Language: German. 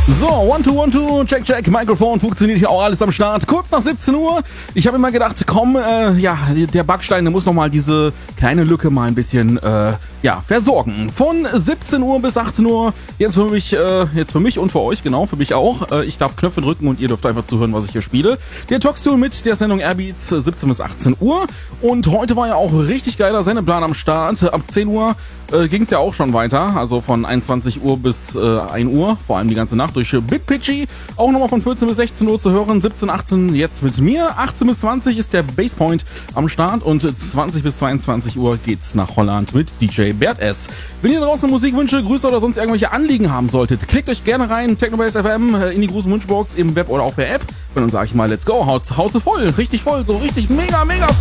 So, 1, 2, 1, 2, check, check, Mikrofon funktioniert hier auch alles am Start. Kurz nach 17 Uhr. Ich habe immer gedacht, komm, der Backstein, der muss nochmal diese kleine Lücke mal ein bisschen, versorgen. Von 17 Uhr bis 18 Uhr, jetzt für mich und für euch, genau, für mich auch. Ich darf Knöpfe drücken und ihr dürft einfach zuhören, was ich hier spiele. Der Talkstool mit der Sendung Airbeats, 17 bis 18 Uhr. Und heute war ja auch richtig geiler Sendeplan am Start. Ab 10 Uhr ging es ja auch schon weiter, also von 21 Uhr bis 1 Uhr, vor allem die ganze Nacht durch Big Pitchy. Auch nochmal von 14 bis 16 Uhr zu hören, 17, 18 jetzt mit mir. 18 bis 20 ist der Basspoint am Start und 20 bis 22 Uhr geht's nach Holland mit DJ Bert S. Wenn ihr draußen Musikwünsche, Grüße oder sonst irgendwelche Anliegen haben solltet, klickt euch gerne rein, Technobase FM, in die großen Wunschbox im Web oder auch per App. Und dann sage ich mal, let's go, Haus voll, richtig voll, so richtig mega, mega voll.